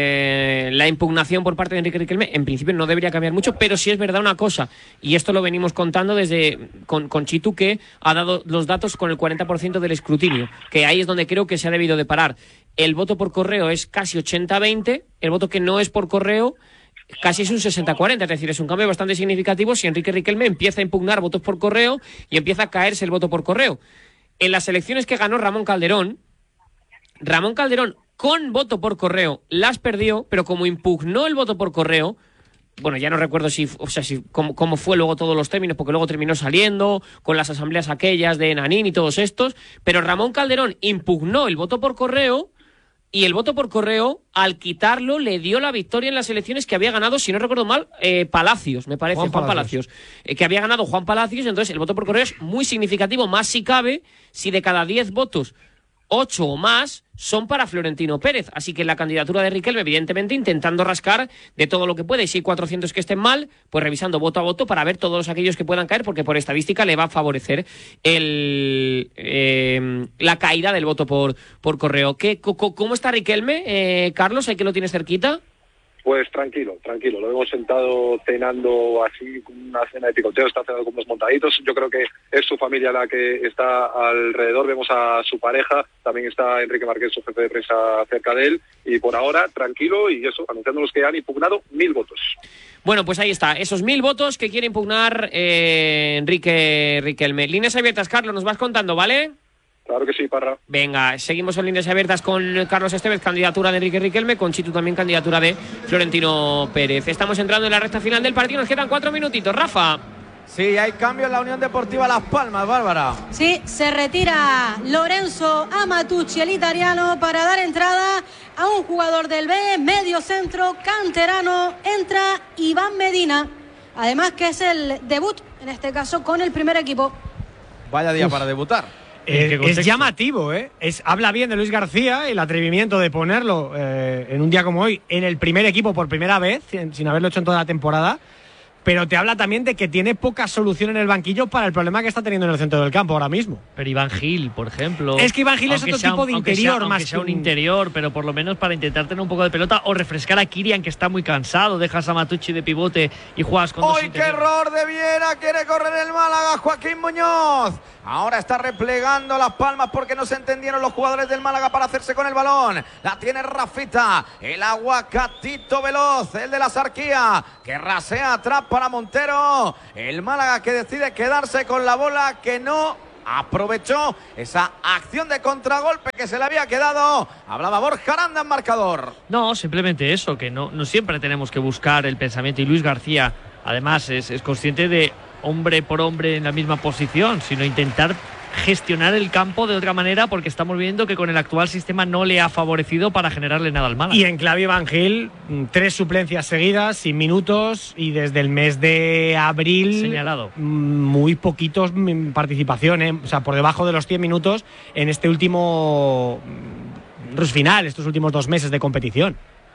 eh, la impugnación por parte de Enrique Riquelme en principio no debería cambiar mucho, pero sí es verdad una cosa, y esto lo venimos contando desde con, con Chitu, que ha dado los datos con el cuarenta por ciento del escrutinio, que ahí es donde creo que se ha debido de parar. El voto por correo es casi ochenta a veinte, el voto que no es por correo casi es un sesenta a cuarenta, es decir, es un cambio bastante significativo si Enrique Riquelme empieza a impugnar votos por correo y empieza a caerse el voto por correo. En las elecciones que ganó Ramón Calderón, Ramón Calderón con voto por correo las perdió, pero como impugnó el voto por correo, bueno, ya no recuerdo si, o sea, si cómo, cómo fue luego todos los términos, porque luego terminó saliendo con las asambleas aquellas de Nanín y todos estos, pero Ramón Calderón impugnó el voto por correo y el voto por correo, al quitarlo, le dio la victoria en las elecciones que había ganado, si no recuerdo mal, eh, Palacios, me parece, Juan, Juan Palacios, Palacios eh, que había ganado Juan Palacios. Entonces el voto por correo es muy significativo, más si cabe, si de cada diez votos, ocho o más son para Florentino Pérez. Así que la candidatura de Riquelme, evidentemente, intentando rascar de todo lo que puede. Y si hay cuatrocientos que estén mal, pues revisando voto a voto para ver todos aquellos que puedan caer, porque por estadística le va a favorecer el, eh, la caída del voto por, por correo. ¿Qué, ¿Cómo está Riquelme, eh, Carlos? ¿Hay que lo tienes cerquita? Pues tranquilo, tranquilo. Lo hemos sentado cenando así, con una cena de picoteo, está cenando con unos montaditos. Yo creo que es su familia la que está alrededor. Vemos a su pareja, también está Enrique Marqués, su jefe de prensa, cerca de él. Y por ahora, tranquilo, y eso, anunciándonos que han impugnado mil votos. Bueno, pues ahí está, esos mil votos que quiere impugnar eh, Enrique Riquelme. Líneas abiertas, Carlos, nos vas contando, ¿vale? Claro que sí, Parra. Venga, seguimos en líneas abiertas con Carlos Estévez, candidatura de Enrique Riquelme, con Chitu también candidatura de Florentino Pérez. Estamos entrando en la recta final del partido, nos quedan cuatro minutitos. Rafa. Sí, hay cambio en la Unión Deportiva Las Palmas, Bárbara. Sí, se retira Lorenzo Amatucci, el italiano, para dar entrada a un jugador del B, medio centro, canterano, entra Iván Medina. Además que es el debut, en este caso, con el primer equipo. Vaya día Uf. para debutar. Eh, es llamativo, ¿eh? Es, habla bien de Luis García, el atrevimiento de ponerlo eh, en un día como hoy en el primer equipo por primera vez, sin, sin haberlo hecho en toda la temporada. Pero te habla también de que tiene poca solución en el banquillo para el problema que está teniendo en el centro del campo ahora mismo. Pero Iván Gil, por ejemplo. Es que Iván Gil es otro sea, tipo de aunque interior sea, más aunque sea que un interior, pero por lo menos para intentar tener un poco de pelota o refrescar a Kirian, que está muy cansado. Dejas a Matucci de pivote y juegas con dos ¡Uy, qué interiores. error de Viera! Quiere correr el Málaga, Joaquín Muñoz. Ahora está replegando Las Palmas porque no se entendieron los jugadores del Málaga para hacerse con el balón. La tiene Rafita, el aguacatito veloz, el de la Sarquía, que rasea atrás para Montero. El Málaga que decide quedarse con la bola, que no aprovechó esa acción de contragolpe que se le había quedado. Hablaba Borja Aranda en marcador. No, simplemente eso, que no, no siempre tenemos que buscar el pensamiento. Y Luis García, además, es, es consciente de hombre por hombre en la misma posición, sino intentar gestionar el campo de otra manera, porque estamos viendo que con el actual sistema no le ha favorecido para generarle nada al Málaga. Y en clave Iván Gil, tres suplencias seguidas, sin minutos, y desde el mes de abril señalado. Muy poquitos participación, ¿eh? O sea, por debajo de los cien minutos en este último final, estos últimos dos meses de competición.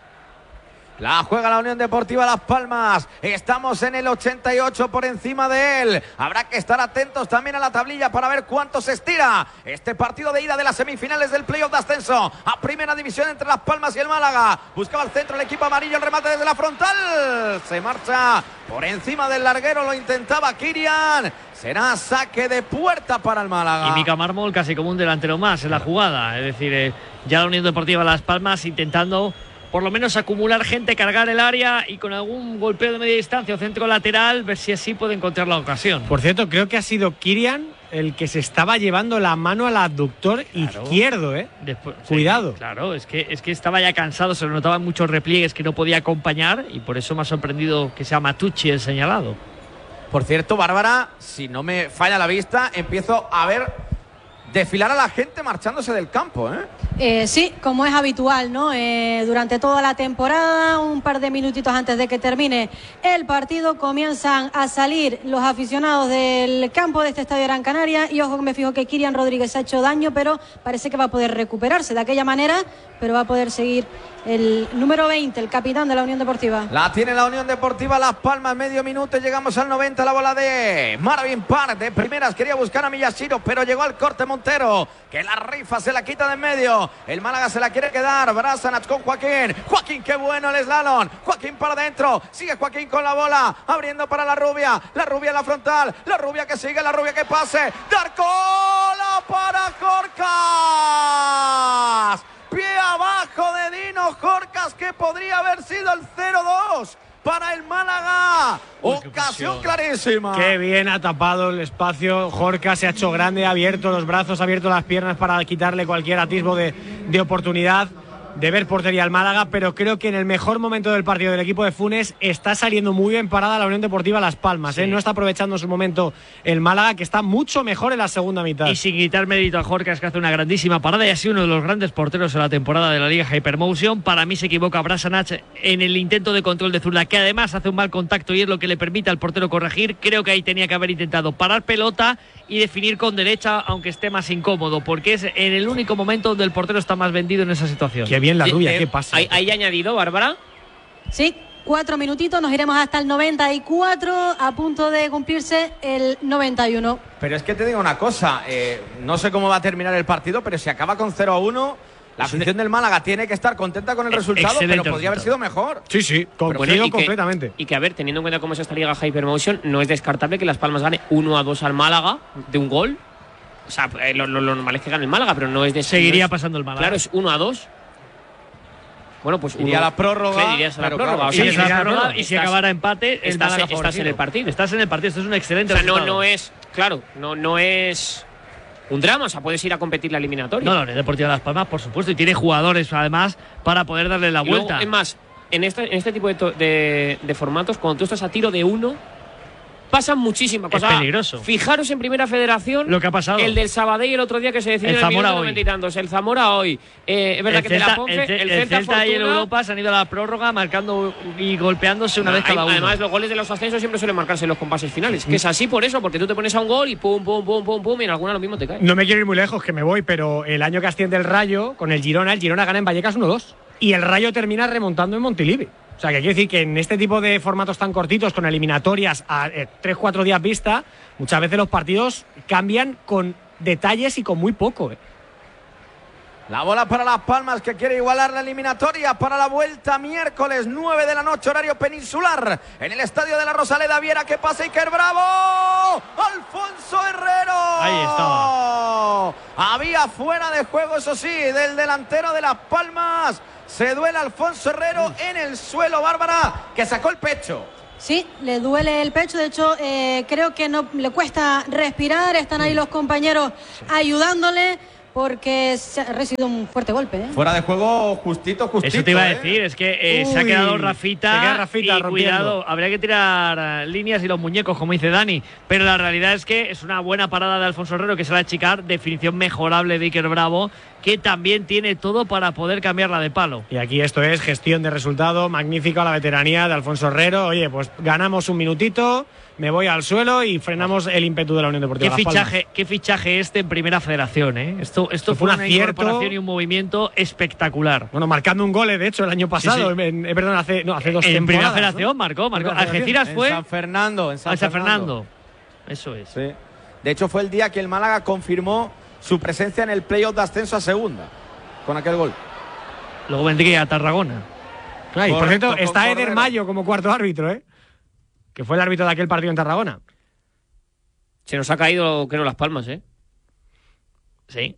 La juega la Unión Deportiva Las Palmas. Estamos en el ochenta y ocho por encima de él. Habrá que estar atentos también a la tablilla para ver cuánto se estira este partido de ida de las semifinales del playoff de ascenso a primera división entre Las Palmas y el Málaga. Buscaba el centro el equipo amarillo, el remate desde la frontal. Se marcha por encima del larguero, lo intentaba Kirian. Será saque de puerta para el Málaga. Y Mica Mármol casi como un delantero más en la jugada. Es decir, eh, ya la Unión Deportiva Las Palmas intentando por lo menos acumular gente, cargar el área y con algún golpeo de media distancia o centro lateral, ver si así puede encontrar la ocasión. Por cierto, creo que ha sido Kirian el que se estaba llevando la mano al abductor claro. izquierdo, ¿eh? Después, Cuidado. Sí, claro, es que, es que estaba ya cansado, se le notaban muchos repliegues que no podía acompañar y por eso me ha sorprendido que sea Matucci el señalado. Por cierto, Bárbara, si no me falla la vista, empiezo a ver desfilar a la gente marchándose del campo, ¿eh? Eh, sí, como es habitual, ¿no? Eh, durante toda la temporada, un par de minutitos antes de que termine el partido, comienzan a salir los aficionados del campo de este estadio Gran Canaria. Y ojo que me fijo que Kirian Rodríguez ha hecho daño, pero parece que va a poder recuperarse de aquella manera, pero va a poder seguir el número veinte, el capitán de la Unión Deportiva. La tiene la Unión Deportiva Las Palmas, medio minuto, llegamos al noventa, la bola de Marvin Park, de primeras quería buscar a Miyashiro, pero llegó al corte Montero, que la rifa se la quita de en medio, el Málaga se la quiere quedar, Brasanac con Joaquín, Joaquín, qué bueno el slalom, Joaquín para adentro, sigue Joaquín con la bola, abriendo para la rubia, la rubia en la frontal, la rubia que sigue, la rubia que pase, Darcola para Jorcas. Pie abajo de Dino Jorcas, que podría haber sido el cero dos para el Málaga. Uy, ocasión clarísima. Qué bien ha tapado el espacio. Jorcas se ha hecho grande, ha abierto los brazos, ha abierto las piernas para quitarle cualquier atisbo de, de oportunidad de ver portería al Málaga, pero creo que en el mejor momento del partido del equipo de Funes está saliendo muy bien parada la Unión Deportiva Las Palmas, sí. ¿eh? No está aprovechando su momento el Málaga, que está mucho mejor en la segunda mitad. Y sin quitar mérito a Jorcas, que hace una grandísima parada y ha sido uno de los grandes porteros en la temporada de la Liga Hypermotion. Para mí se equivoca Brasanac en el intento de control de zurda, que además hace un mal contacto y es lo que le permite al portero corregir. Creo que ahí tenía que haber intentado parar pelota y definir con derecha, aunque esté más incómodo, porque es en el único momento donde el portero está más vendido en esa situación. Qué bien la rubia, eh, ¿qué pasa? ¿Hay, ¿Hay añadido, Bárbara? Sí, cuatro minutitos, nos iremos hasta el noventa y cuatro, a punto de cumplirse el noventa y uno. Pero es que te digo una cosa, eh, no sé cómo va a terminar el partido, pero si acaba con cero a uno, la afición del Málaga tiene que estar contenta con el resultado, Excelente pero podría resultado. haber sido mejor. Sí, sí, coincido completamente. Y que, a ver, teniendo en cuenta cómo es esta Liga Hypermotion, no es descartable que Las Palmas gane uno a dos al Málaga de un gol. O sea, lo, lo, lo normal es que gane el Málaga, pero no es de... Seguiría no es, pasando el Málaga. Claro, es uno a dos. Bueno, pues iría uno, a la prórroga. Sí, irías a la pero prórroga. Claro, o sea, y, si si, estás, prórroga, y si acabara empate, estás, Málaga estás en el partido. Estás en el partido, esto es un excelente o sea, no, resultado. no es, claro, no, no es un drama, o sea, puedes ir a competir la eliminatoria. No, la Unión Deportiva Las Palmas, por supuesto, y tiene jugadores además para poder darle la y luego, vuelta. es más, en este, en este tipo de, to, de, de formatos, cuando tú estás a tiro de uno, pasan muchísimas cosas. Es peligroso. Fijaros en Primera Federación lo que ha pasado. El del Sabadell el otro día que se decidió el en el Zamora minuto hoy. noventa y tantos. El Zamora hoy. Eh, es verdad el que Celta, te la Ponce, el, el, el Celta, Celta y el Fortuna, Europa se han ido a la prórroga marcando y golpeándose una no, vez cada hay, uno. Además, los goles de los ascensos siempre suelen marcarse en los compases finales. Que es así por eso, porque tú te pones a un gol y pum, pum, pum, pum, pum, y en alguna lo mismo te cae. No me quiero ir muy lejos, que me voy, pero el año que asciende el Rayo con el Girona, el Girona gana en Vallecas uno dos. Y el Rayo termina remontando en Montilivi. O sea, que quiere decir que en este tipo de formatos tan cortitos, con eliminatorias a eh, tres cuatro días vista, muchas veces los partidos cambian con detalles y con muy poco. ¿eh? La bola para Las Palmas, que quiere igualar la eliminatoria para la vuelta miércoles nueve de la noche, horario peninsular, en el estadio de la Rosaleda. Viera que pasa Iker Bravo. Alfonso Herrero. Ahí estaba. Había fuera de juego, eso sí, del delantero de Las Palmas. Se duele Alfonso Herrero en el suelo, Bárbara, que sacó el pecho. Sí, le duele el pecho, de hecho eh, creo que no le cuesta respirar, están ahí los compañeros ayudándole porque se ha recibido un fuerte golpe. ¿eh? Fuera de juego justito, justito. Eso te iba a ¿eh? decir, es que eh, Uy, se ha quedado Rafita, se queda Rafita y rompiendo. cuidado, habría que tirar uh, líneas y los muñecos, como dice Dani, pero la realidad es que es una buena parada de Alfonso Herrero que se va a achicar, definición mejorable de Iker Bravo, que también tiene todo para poder cambiarla de palo. Y aquí esto es gestión de resultado, magnífica la veteranía de Alfonso Herrero. Oye, pues ganamos un minutito, me voy al suelo y frenamos el ímpetu de la Unión Deportiva ¿Qué Las Palmas. fichaje, qué fichaje este en Primera Federación, ¿eh? Esto, esto fue un una acierto. incorporación y un movimiento espectacular. Bueno, marcando un gol, de hecho, el año pasado, Sí, sí. En, en, perdón, hace, no, hace dos En temporadas. Primera ¿no? Federación marcó, marcó. Primera Federación. Algeciras En fue San Fernando, en San, a San Fernando. Fernando. Eso es. Sí. De hecho, fue el día que el Málaga confirmó su presencia en el playoff de ascenso a segunda, con aquel gol. Luego vendría a Tarragona. Ah, y por Correcto, cierto, con está Eder Cordero. Mayo como cuarto árbitro, ¿eh? Que fue el árbitro de aquel partido en Tarragona. Se nos ha caído, que no, Las Palmas, ¿eh? Sí.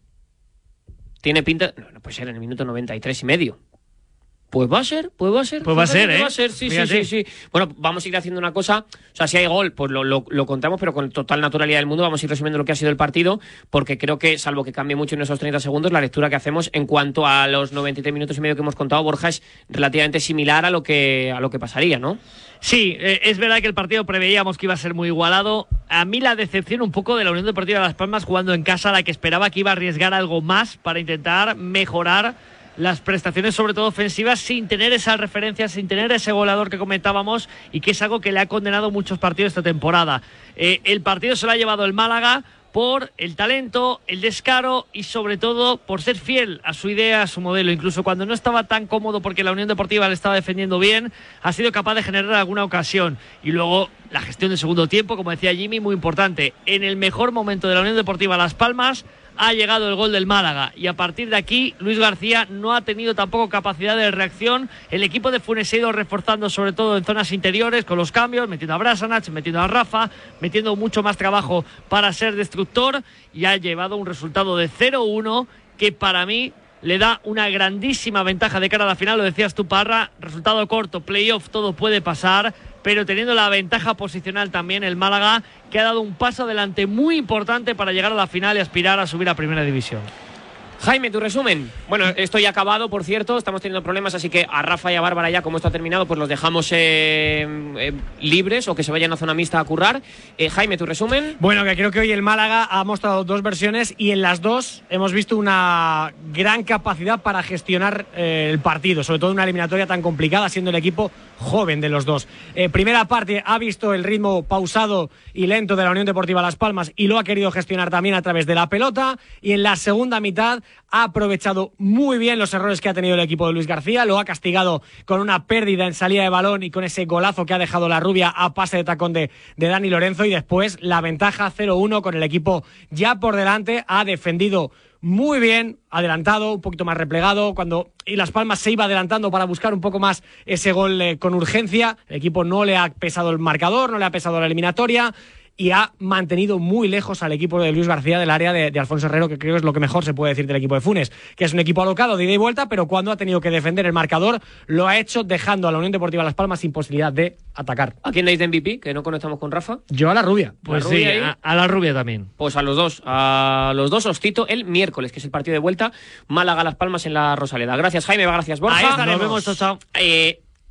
Tiene pinta. No, no puede ser en el minuto noventa y tres y medio. Pues va a ser, pues va a ser. Pues va a fíjate ser, que ¿eh? Va a ser, sí, sí, Fíjate. sí, sí. Bueno, vamos a ir haciendo una cosa. O sea, si hay gol, pues lo, lo, lo contamos, pero con total naturalidad del mundo. Vamos a ir resumiendo lo que ha sido el partido, porque creo que, salvo que cambie mucho en esos treinta segundos, la lectura que hacemos en cuanto a los noventa y tres minutos y medio que hemos contado, Borja, es relativamente similar a lo que, a lo que pasaría, ¿no? Sí, eh, es verdad que el partido preveíamos que iba a ser muy igualado. A mí la decepción un poco de la Unión Deportiva Las Palmas jugando en casa, la que esperaba que iba a arriesgar algo más para intentar mejorar las prestaciones, sobre todo ofensivas, sin tener esa referencia, sin tener ese goleador que comentábamos y que es algo que le ha condenado muchos partidos esta temporada. Eh, el partido se lo ha llevado el Málaga por el talento, el descaro y sobre todo por ser fiel a su idea, a su modelo. Incluso cuando no estaba tan cómodo porque la Unión Deportiva le estaba defendiendo bien, ha sido capaz de generar alguna ocasión. Y luego la gestión del segundo tiempo, como decía Jimmy, muy importante. En el mejor momento de la Unión Deportiva Las Palmas ha llegado el gol del Málaga y a partir de aquí Luis García no ha tenido tampoco capacidad de reacción. El equipo de Funes se ha ido reforzando sobre todo en zonas interiores con los cambios, metiendo a Brasanac, metiendo a Rafa, metiendo mucho más trabajo para ser destructor y ha llevado un resultado de cero uno que para mí le da una grandísima ventaja de cara a la final. Lo decías tú, Parra, resultado corto, playoff, todo puede pasar, pero teniendo la ventaja posicional también el Málaga, que ha dado un paso adelante muy importante para llegar a la final y aspirar a subir a Primera División. Jaime, tu resumen. Bueno, esto ya ha acabado, por cierto, estamos teniendo problemas, así que a Rafa y a Bárbara ya, como esto ha terminado, pues los dejamos eh, eh, libres o que se vayan a zona mixta a currar. Eh, Jaime, tu resumen. Bueno, que creo que hoy el Málaga ha mostrado dos versiones y en las dos hemos visto una gran capacidad para gestionar eh, el partido, sobre todo en una eliminatoria tan complicada, siendo el equipo joven de los dos. Eh, primera parte ha visto el ritmo pausado y lento de la Unión Deportiva Las Palmas y lo ha querido gestionar también a través de la pelota, y en la segunda mitad ha aprovechado muy bien los errores que ha tenido el equipo de Luis García, lo ha castigado con una pérdida en salida de balón y con ese golazo que ha dejado la rubia a pase de tacón de, de Dani Lorenzo, y después la ventaja cero uno con el equipo ya por delante. Ha defendido muy bien, adelantado, un poquito más replegado, cuando y Las Palmas se iba adelantando para buscar un poco más ese gol eh, con urgencia. El equipo no le ha pesado el marcador, no le ha pesado la eliminatoria, y ha mantenido muy lejos al equipo de Luis García del área de, de Alfonso Herrero, que creo que es lo que mejor se puede decir del equipo de Funes, que es un equipo alocado de ida y vuelta, pero cuando ha tenido que defender el marcador, lo ha hecho dejando a la Unión Deportiva Las Palmas sin posibilidad de atacar. ¿A quién dais de M V P? Que no conectamos con Rafa. Yo a la rubia. Pues La sí, rubia ahí. a, a la rubia también. Pues a los dos, a los dos os cito el miércoles, que es el partido de vuelta, Málaga-Las Palmas en la Rosaleda. Gracias, Jaime, gracias, Borja. Ahí estaremos. Nos vemos, chao, chao. Eh,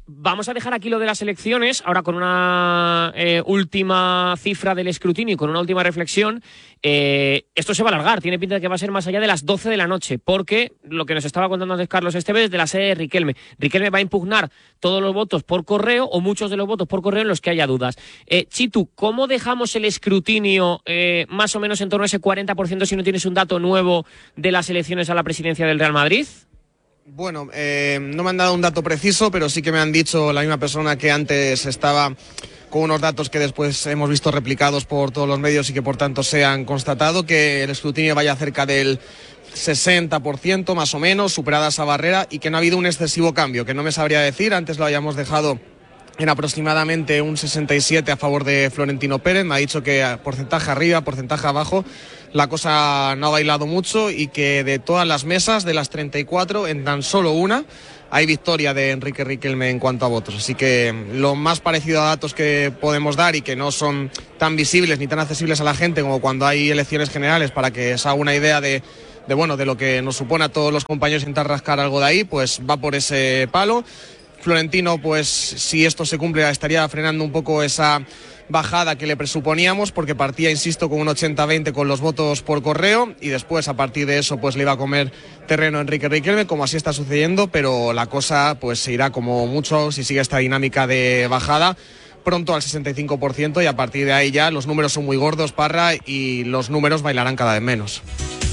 vamos a dejar aquí lo de las elecciones, ahora con una eh, última cifra del escrutinio y con una última reflexión. Eh, esto se va a alargar, tiene pinta de que va a ser más allá de las doce de la noche, porque lo que nos estaba contando antes Carlos Esteves de la sede de Riquelme. Riquelme va a impugnar todos los votos por correo o muchos de los votos por correo en los que haya dudas. Eh, Chitu, ¿cómo dejamos el escrutinio eh, más o menos en torno a ese cuarenta por ciento si no tienes un dato nuevo de las elecciones a la presidencia del Real Madrid? Bueno, eh, no me han dado un dato preciso, pero sí que me han dicho la misma persona que antes estaba con unos datos que después hemos visto replicados por todos los medios y que por tanto se han constatado, que el escrutinio vaya cerca del sesenta por ciento más o menos, superada esa barrera, y que no ha habido un excesivo cambio, que no me sabría decir, antes lo habíamos dejado en aproximadamente un sesenta y siete a favor de Florentino Pérez. Me ha dicho que porcentaje arriba, porcentaje abajo, la cosa no ha bailado mucho, y que de todas las mesas, de las treinta y cuatro, en tan solo una hay victoria de Enrique Riquelme en cuanto a votos. Así que lo más parecido a datos que podemos dar y que no son tan visibles ni tan accesibles a la gente como cuando hay elecciones generales, para que se haga una idea de, de, bueno, de lo que nos supone a todos los compañeros intentar rascar algo de ahí, pues va por ese palo. Florentino, pues si esto se cumple, estaría frenando un poco esa bajada que le presuponíamos, porque partía, insisto, con un ochenta veinte con los votos por correo, y después a partir de eso pues le iba a comer terreno a Enrique Riquelme, como así está sucediendo, pero la cosa pues se irá como mucho, si sigue esta dinámica de bajada, pronto al sesenta y cinco por ciento, y a partir de ahí ya los números son muy gordos, Parra, y los números bailarán cada vez menos.